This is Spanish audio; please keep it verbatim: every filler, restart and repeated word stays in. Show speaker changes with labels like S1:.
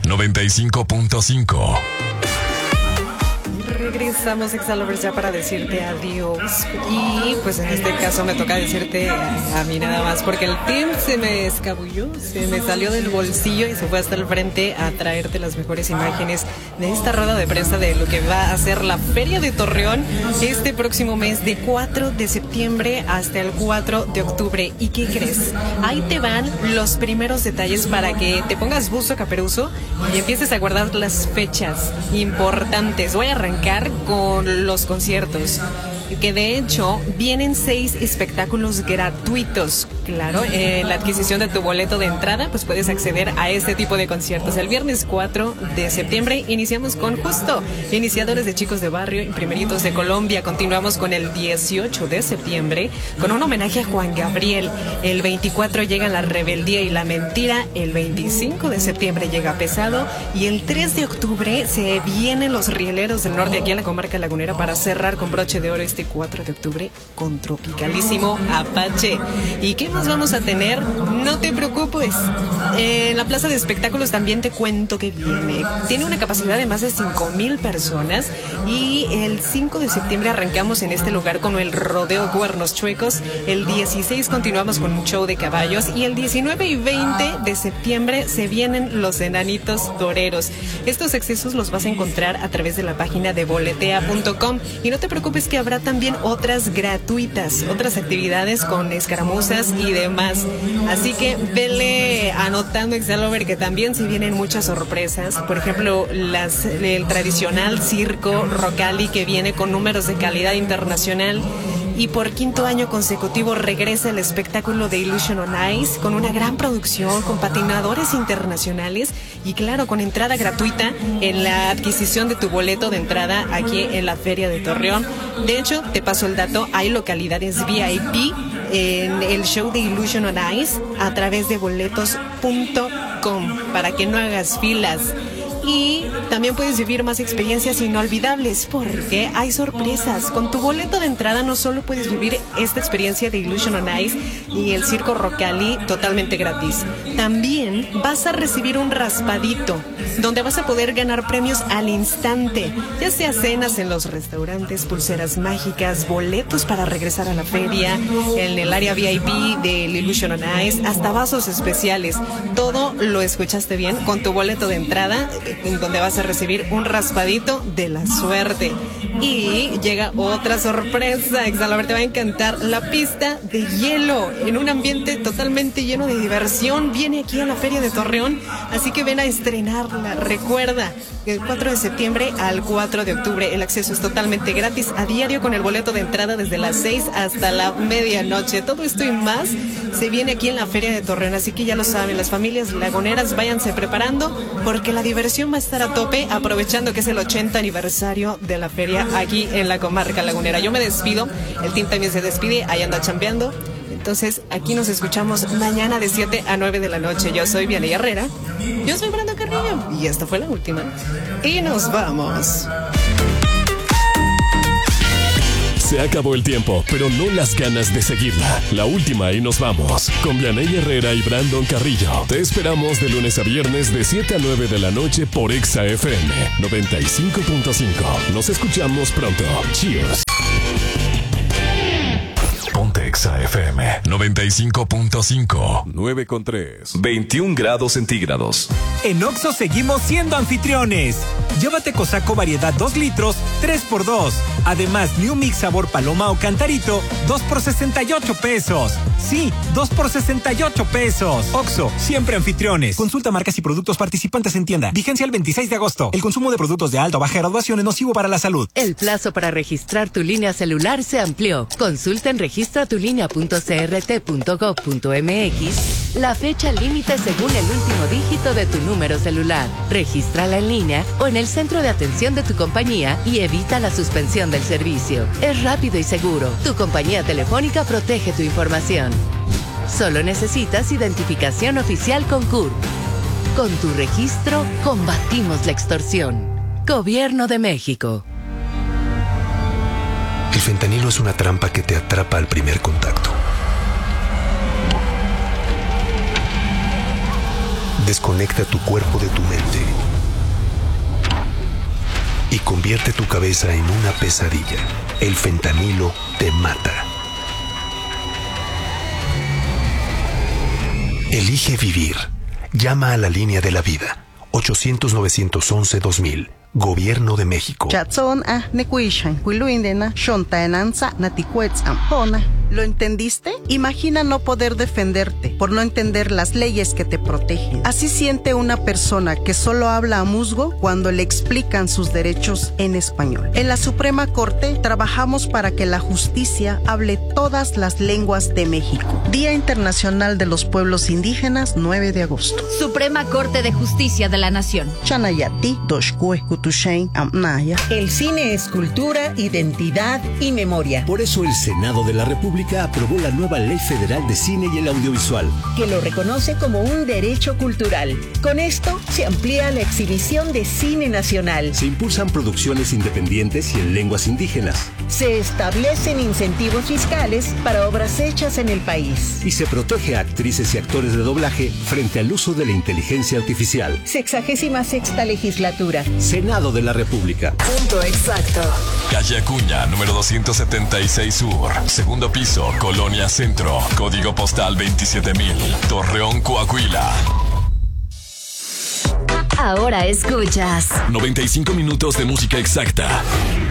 S1: noventa y cinco punto cinco.
S2: Regresamos, Ex-Lovers, ya para decirte adiós. Y pues en este caso me toca decirte a, a mí nada más, porque el team se me escabulló, se me salió del bolsillo y se fue hasta el frente a traerte las mejores imágenes de esta rueda de prensa de lo que va a ser la Feria de Torreón este próximo mes, de cuatro de septiembre hasta el cuatro de octubre. ¿Y qué crees? Ahí te van los primeros detalles para que te pongas buzo caperuso y empieces a guardar las fechas importantes. Voy a arrancar con los conciertos, que de hecho vienen seis espectáculos gratuitos. Claro, en eh, la adquisición de tu boleto de entrada, pues puedes acceder a este tipo de conciertos. El viernes cuatro de septiembre iniciamos con justo Iniciadores de Chicos de Barrio y Primeritos de Colombia. Continuamos con el dieciocho de septiembre con un homenaje a Juan Gabriel. El veinticuatro llega La Rebeldía y la Mentira. El veinticinco de septiembre llega Pesado. Y el tres de octubre se vienen los Rieleros del Norte aquí en la comarca lagunera para cerrar con broche de oro este cuatro de octubre con Tropicalísimo Apache. ¿Y qué más vamos a tener? No te preocupes. En la plaza de espectáculos también te cuento que viene. Tiene una capacidad de más de cinco mil personas y el cinco de septiembre arrancamos en este lugar con el Rodeo Cuernos Chuecos. El dieciséis continuamos con un show de caballos y el diecinueve y veinte de septiembre se vienen los Enanitos Toreros. Estos accesos los vas a encontrar a través de la página de boletea punto com y no te preocupes que habrá también otras gratuitas, otras actividades con escaramuzas y demás. Así que vele anotando, Ex-Lover, que también se vienen muchas sorpresas. Por ejemplo, las, el tradicional circo Rocali, que viene con números de calidad internacional. Y por quinto año consecutivo regresa el espectáculo de Illusion on Ice con una gran producción, con patinadores internacionales y claro, con entrada gratuita en la adquisición de tu boleto de entrada aquí en la Feria de Torreón. De hecho, te paso el dato, hay localidades V I P en el show de Illusion on Ice a través de boletos punto com para que no hagas filas. Y también puedes vivir más experiencias inolvidables porque hay sorpresas. Con tu boleto de entrada no solo puedes vivir esta experiencia de Illusion on Ice y el circo Rocali totalmente gratis. También vas a recibir un raspadito donde vas a poder ganar premios al instante, ya sea cenas en los restaurantes, pulseras mágicas, boletos para regresar a la feria, en el área V I P del Illusion on Ice, hasta vasos especiales. Todo lo escuchaste bien con tu boleto de entrada, en donde vas a recibir un raspadito de la suerte. Y llega otra sorpresa, Ex-Lover, te va a encantar la pista de hielo en un ambiente totalmente lleno de diversión. Viene aquí a la Feria de Torreón, así que ven a estrenarla. Recuerda, del cuatro de septiembre al cuatro de octubre el acceso es totalmente gratis a diario con el boleto de entrada desde las seis hasta la medianoche. Todo esto y más se viene aquí en la Feria de Torreón, así que ya lo saben, las familias laguneras váyanse preparando porque la diversión va a estar a tope, aprovechando que es el ochenta aniversario de la feria aquí en la comarca lagunera. Yo me despido, el team también se despide, ahí anda chambeando. Entonces, aquí nos escuchamos mañana de siete a nueve de la noche. Yo soy Vianey Herrera. Yo soy Brando Carrillo. Y esta fue la última. Y nos vamos.
S1: Se acabó el tiempo, pero no las ganas de seguirla. La última y nos vamos. Con Vianey Herrera y Brandon Carrillo. Te esperamos de lunes a viernes de siete a nueve de la noche por Exa F M noventa y cinco punto cinco. Nos escuchamos pronto. Cheers. Ponte Exa F M noventa y cinco punto cinco.
S3: nueve con tres.
S4: veintiún grados centígrados.
S5: En Oxxo seguimos siendo anfitriones. Llévate Cosaco variedad dos litros, tres por dos. Además, New Mix sabor paloma o cantarito, dos por sesenta y ocho pesos. Sí, dos por sesenta y ocho pesos. Oxxo, siempre anfitriones. Consulta marcas y productos participantes en tienda. Vigencia el veintiséis de agosto. El consumo de productos de alta o baja graduación es nocivo para la salud.
S6: El plazo para registrar tu línea celular se amplió. Consulta en registratulínea punto c r t punto gov punto m x la fecha límite según el último dígito de tu número celular. Regístrala en línea o en el centro de atención de tu compañía y evita la suspensión del servicio. Es rápido y seguro. Tu compañía telefónica protege tu información. Solo necesitas identificación oficial con C U R P. Con tu registro, combatimos la extorsión. Gobierno de México.
S7: El fentanilo es una trampa que te atrapa al primer contacto. Desconecta tu cuerpo de tu mente y convierte tu cabeza en una pesadilla. El fentanilo te mata. Elige vivir. Llama a la línea de la vida. ochocientos, novecientos once, dos mil. Gobierno de México.
S3: ¿Lo entendiste? Imagina no poder defenderte por no entender las leyes que te protegen. Así siente una persona que solo habla a musgo cuando le explican sus derechos en español. En la Suprema Corte trabajamos para que la justicia hable todas las lenguas de México. Día Internacional de los Pueblos Indígenas, nueve de agosto.
S8: Suprema Corte de Justicia de la Nación.
S3: Chanayati, Doshkue, Kutushain, Amnaya.
S9: El cine es cultura, identidad y memoria.
S10: Por eso el Senado de la República aprobó la nueva Ley Federal de Cine y el Audiovisual,
S9: que lo reconoce como un derecho cultural. Con esto se amplía la exhibición de cine nacional.
S10: Se impulsan producciones independientes y en lenguas indígenas.
S9: Se establecen incentivos fiscales para obras hechas en el país.
S10: Y se protege a actrices y actores de doblaje frente al uso de la inteligencia artificial.
S9: Sexagésima sexta legislatura.
S10: Senado de la República.
S9: Punto exacto.
S1: Calle Acuña, número doscientos setenta y seis Sur. Segundo piso, Colonia Centro. Código postal veintisiete mil. Torreón, Coahuila.
S8: Ahora escuchas
S1: noventa y cinco minutos de música exacta.